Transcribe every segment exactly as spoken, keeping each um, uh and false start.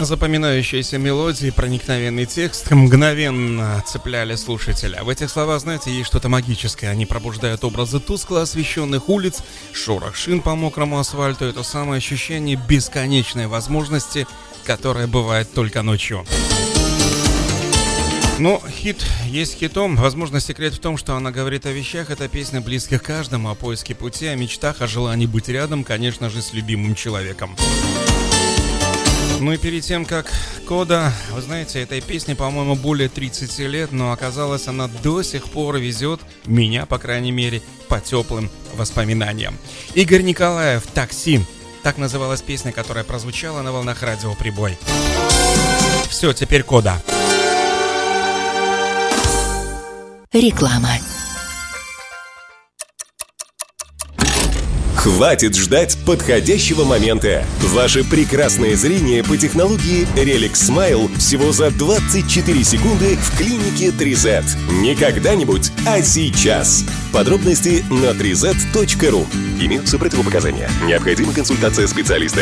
запоминающиеся мелодии, проникновенный текст мгновенно цепляли слушателя. В этих словах, знаете, есть что-то магическое. Они пробуждают образы тускло освещенных улиц, шорох шин по мокрому асфальту. Это самое ощущение бесконечной возможности, которое бывает только ночью. Но хит есть хитом. Возможно, секрет в том, что она говорит о вещах. Это песня близких каждому, о поиске пути, о мечтах, о желании быть рядом, конечно же, с любимым человеком. Ну и перед тем, как Кода, вы знаете, этой песне, по-моему, более тридцати лет, но оказалось, она до сих пор везет меня, по крайней мере, по теплым воспоминаниям. Игорь Николаев, «Такси». Так называлась песня, которая прозвучала на волнах радио «Прибой». Все, теперь Кода. Реклама. Хватит ждать подходящего момента. Ваше прекрасное зрение по технологии Relix Smile всего за двадцать четыре секунды в клинике три зет. Не когда-нибудь, а сейчас. Подробности на три зет точка ру. Имеются противопоказания. Необходима консультация специалиста.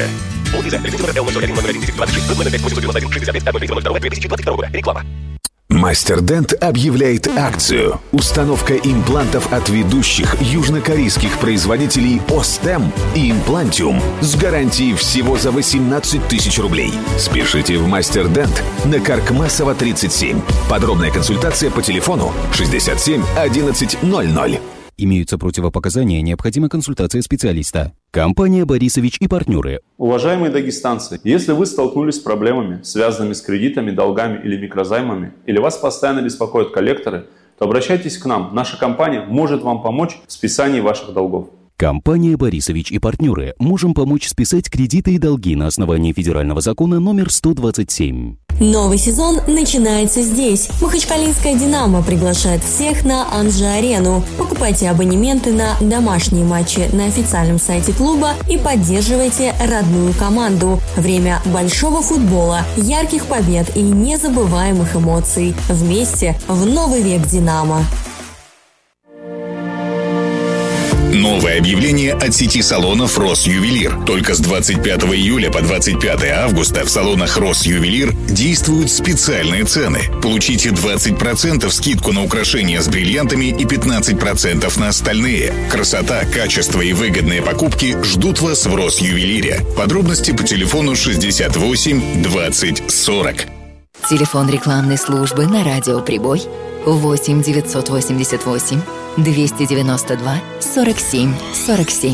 Реклама. Мастер Дент объявляет акцию. Установка имплантов от ведущих южнокорейских производителей Остем и Имплантиум с гарантией всего за восемнадцать тысяч рублей. Спешите в Мастер Дент на Каркмасова тридцать семь. Подробная консультация по телефону шестьдесят семь одиннадцать ноль ноль. Имеются противопоказания, необходима консультация специалиста. Компания «Борисович и партнеры». Уважаемые дагестанцы, если вы столкнулись с проблемами, связанными с кредитами, долгами или микрозаймами, или вас постоянно беспокоят коллекторы, то обращайтесь к нам. Наша компания может вам помочь в списании ваших долгов. Компания «Борисович и партнеры». Можем помочь списать кредиты и долги на основании федерального закона номер сто двадцать семь. Новый сезон начинается здесь. Махачкалинская «Динамо» приглашает всех на Анжи-арену. Покупайте абонементы на домашние матчи на официальном сайте клуба и поддерживайте родную команду. Время большого футбола, ярких побед и незабываемых эмоций. Вместе в новый век «Динамо». Новое объявление от сети салонов «Росювелир». Только с двадцать пятого июля по двадцать пятое августа в салонах «Росювелир» действуют специальные цены. Получите двадцать процентов скидку на украшения с бриллиантами и пятнадцать процентов на остальные. Красота, качество и выгодные покупки ждут вас в «Росювелире». Подробности по телефону шестьдесят восемь двадцать сорок. Телефон рекламной службы на радио «Прибой» восемь девятьсот восемьдесят восемь двести девяносто два сорок семь сорок семь.